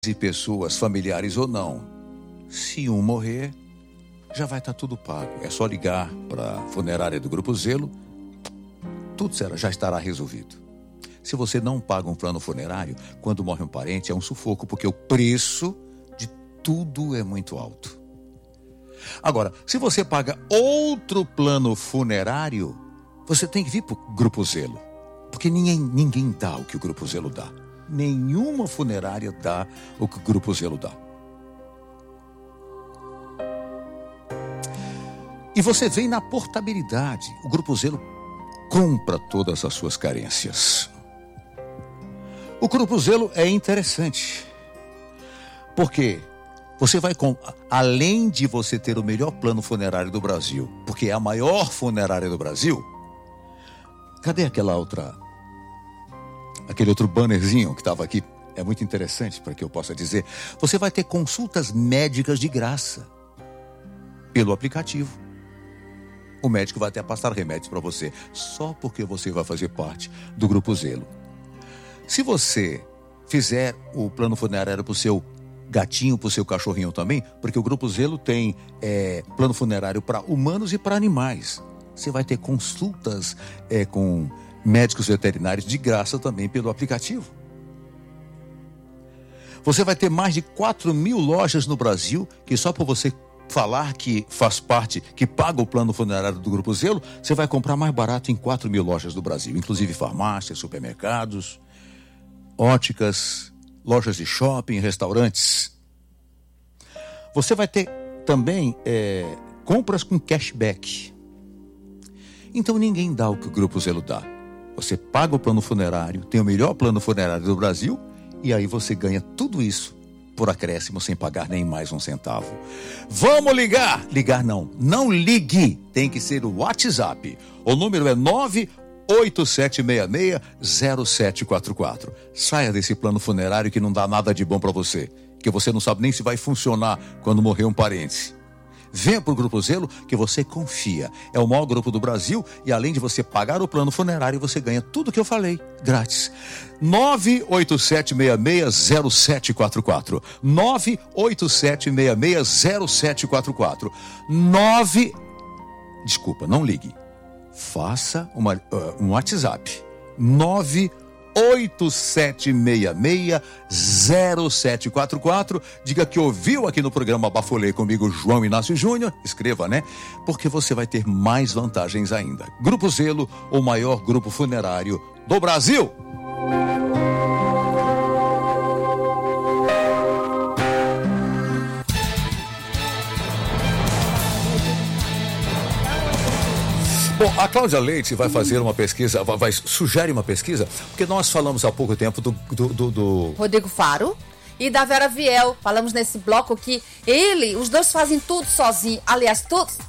de pessoas, familiares ou não, se um morrer, já vai estar tudo pago. É só ligar para a funerária do Grupo Zelo, tudo já estará resolvido. Se você não paga um plano funerário, quando morre um parente é um sufoco, porque o preço de tudo é muito alto. Agora, se você paga outro plano funerário, você tem que vir para o Grupo Zelo, porque ninguém dá o que o Grupo Zelo dá. Nenhuma funerária dá o que o Grupo Zelo dá. E você vem na portabilidade. O Grupo Zelo compra todas as suas carências. O Grupo Zelo é interessante, porque você vai, além de você ter o melhor plano funerário do Brasil, porque é a maior funerária do Brasil, cadê aquele outro bannerzinho que estava aqui? É muito interessante para que eu possa dizer. Você vai ter consultas médicas de graça pelo aplicativo. O médico vai até passar remédios para você, só porque você vai fazer parte do Grupo Zelo. Se você fizer o plano funerário para o seu gatinho, para o seu cachorrinho também, porque o Grupo Zelo tem plano funerário para humanos e para animais. Você vai ter consultas com médicos veterinários de graça também pelo aplicativo. Você vai ter mais de 4.000 lojas no Brasil, que só por você falar que faz parte, que paga o plano funerário do Grupo Zelo, você vai comprar mais barato em 4.000 lojas do Brasil, inclusive farmácias, supermercados, óticas, lojas de shopping, restaurantes. Você vai ter também compras com cashback. Então ninguém dá o que o Grupo Zelo dá. Você paga o plano funerário, tem o melhor plano funerário do Brasil, e aí você ganha tudo isso por acréscimo, sem pagar nem mais um centavo. Vamos ligar! Ligar não ligue, tem que ser o WhatsApp. O número é 987660744. Saia desse plano funerário que não dá nada de bom para você, que você não sabe nem se vai funcionar quando morrer um parente. Venha para o Grupo Zelo, que você confia. É o maior grupo do Brasil e além de você pagar o plano funerário, você ganha tudo que eu falei, grátis. 987660744. 987660744. Desculpa, não ligue. Faça um WhatsApp. 987660744. Diga que ouviu aqui no programa Bafolê comigo, João Inácio Júnior. Escreva, né? Porque você vai ter mais vantagens ainda. Grupo Zelo, o maior grupo funerário do Brasil. Bom, a Cláudia Leite vai fazer uma pesquisa, vai sugerir uma pesquisa, porque nós falamos há pouco tempo do Rodrigo Faro e da Vera Viel. Falamos nesse bloco que os dois fazem tudo sozinho. Aliás,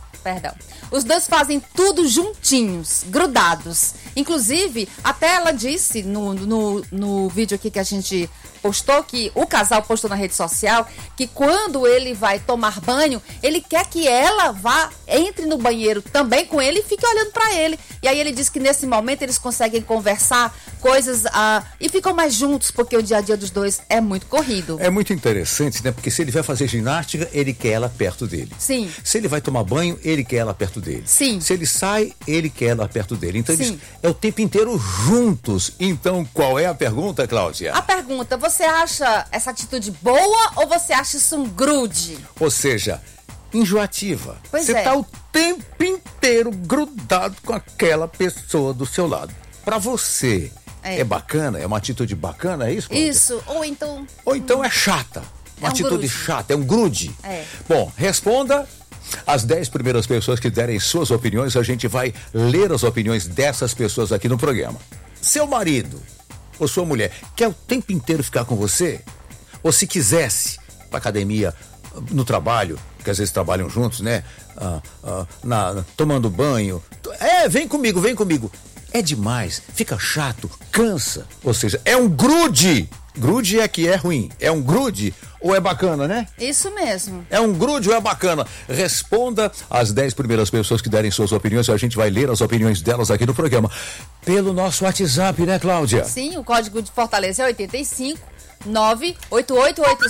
os dois fazem tudo juntinhos, grudados. Inclusive, até ela disse no vídeo aqui que a gente postou, que o casal postou na rede social, que quando ele vai tomar banho, ele quer que ela entre no banheiro também com ele e fique olhando para ele. E aí ele diz que nesse momento eles conseguem conversar coisas e ficam mais juntos, porque o dia a dia dos dois é muito corrido. É muito interessante, né? Porque se ele vai fazer ginástica, ele quer ela perto dele. Sim. Se ele vai tomar banho, ele quer ela perto dele. Sim. Se ele sai, ele quer ela perto dele. Então Sim. eles é o tempo inteiro juntos. Então qual é a pergunta, Cláudia? A pergunta, você acha essa atitude boa ou você acha isso um grude? Ou seja, enjoativa. Pois você é. tá o tempo inteiro grudado com aquela pessoa do seu lado. Pra você é bacana? É uma atitude bacana, é isso, Cláudia? Isso, ou então é chata. Uma atitude grude. chata, é um grude. É. Bom, responda. As 10 primeiras pessoas que derem suas opiniões, a gente vai ler as opiniões dessas pessoas aqui no programa. Seu marido ou sua mulher quer o tempo inteiro ficar com você? Ou se quisesse, pra academia, no trabalho, que às vezes trabalham juntos, né? Tomando banho. Vem comigo. É demais, fica chato, cansa. Ou seja, é um grude. Grude é que é ruim. É um grude ou é bacana, né? Isso mesmo. É um grude ou é bacana? Responda as 10 primeiras pessoas que derem suas opiniões e a gente vai ler as opiniões delas aqui no programa. Pelo nosso WhatsApp, né, Cláudia? Sim, o código de Fortaleza é 85 98887